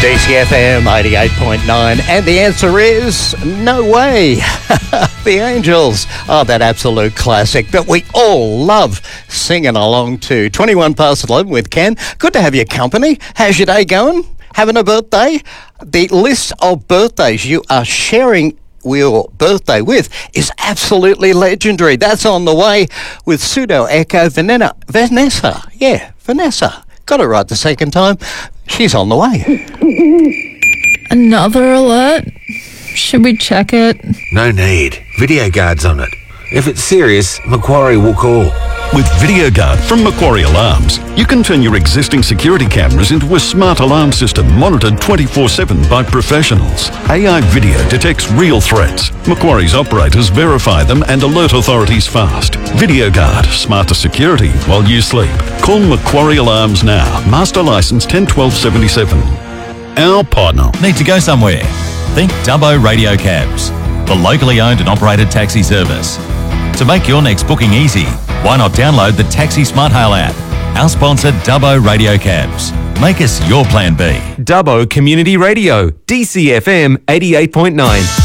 DCFM 88.9, and the answer is no way. The Angels are that absolute classic that we all love singing along to. 21 past 11 with Ken. Good to have your company. How's your day going? Having a birthday? The list of birthdays you are sharing your birthday with is absolutely legendary. That's on the way with Pseudo Echo Vanessa. Yeah, Vanessa. Got it right the second time. She's on the way. Another alert? Should we check it? No need. Video Guard's on it. If it's serious, Macquarie will call. With Video Guard from Macquarie Alarms, you can turn your existing security cameras into a smart alarm system monitored 24/7 by professionals. AI video detects real threats. Macquarie's operators verify them and alert authorities fast. Video Guard, smarter security while you sleep. Call Macquarie Alarms now. Master license 101277. Our partner. Need to go somewhere? Think Dubbo Radio Cabs, the locally owned and operated taxi service. To make your next booking easy, why not download the Taxi Smart Hail app? Our sponsor, Dubbo Radio Cabs. Make us your plan B. Dubbo Community Radio, DCFM 88.9.